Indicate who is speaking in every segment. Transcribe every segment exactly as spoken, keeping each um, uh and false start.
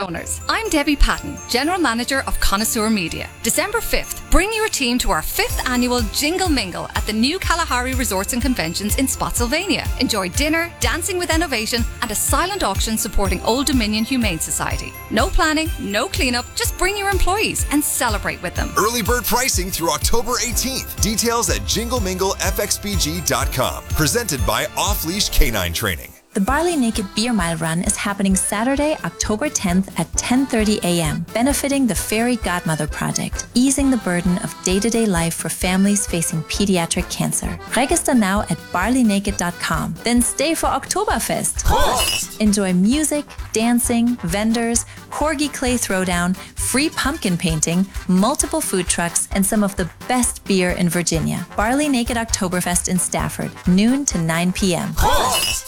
Speaker 1: owners. I'm Debbie Patton, General Manager of Connoisseur Media. December fifth, bring your team to our fifth annual Jingle Mingle at the new Kalahari Resorts and Conventions in Spotsylvania. Enjoy dinner, dancing with innovation, and a silent auction supporting Old Dominion Humane Society. No planning, no cleanup, just bring your employees and celebrate with them.
Speaker 2: Early bird pricing through October eighteenth. Details at jingle mingle f x b g dot com. Presented by Off Leash Canine Training.
Speaker 3: The Barley Naked Beer Mile Run is happening Saturday, October tenth at ten thirty a.m., benefiting the Fairy Godmother Project, easing the burden of day-to-day life for families facing pediatric cancer. Register now at barley naked dot com. Then stay for Oktoberfest.
Speaker 2: Prost!
Speaker 3: Enjoy music, dancing, vendors, corgi clay throwdown, free pumpkin painting, multiple food trucks, and some of the best beer in Virginia. Barley Naked Oktoberfest in Stafford, noon to nine p.m.
Speaker 2: Prost!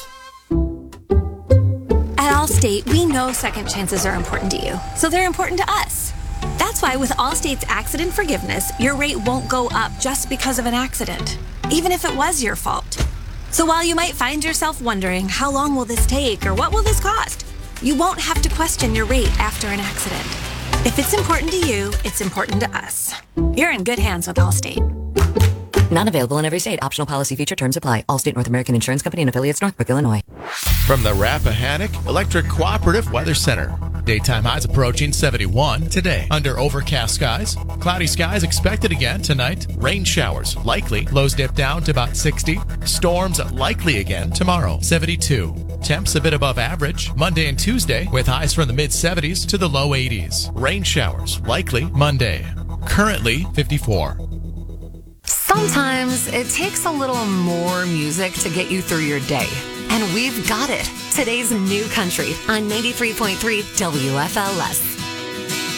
Speaker 4: At Allstate, we know second chances are important to you, so they're important to us. That's why with Allstate's accident forgiveness, your rate won't go up just because of an accident, even if it was your fault. So while you might find yourself wondering, how long will this take or what will this cost? You won't have to question your rate after an accident. If it's important to you, it's important to us. You're in good hands with Allstate.
Speaker 5: Not available in every state. Optional policy feature terms apply. Allstate North American Insurance Company and affiliates, Northbrook, Illinois.
Speaker 6: From the Rappahannock Electric Cooperative Weather Center. Daytime highs approaching seventy-one today. Under overcast skies. Cloudy skies expected again tonight. Rain showers likely. Lows dip down to about sixty. Storms likely again tomorrow. seventy-two. Temps a bit above average. Monday and Tuesday with highs from the mid seventies to the low eighties. Rain showers likely Monday. Currently fifty-four.
Speaker 7: Sometimes it takes a little more music to get you through your day. And we've got it. Today's New Country on ninety-three point three W F L S.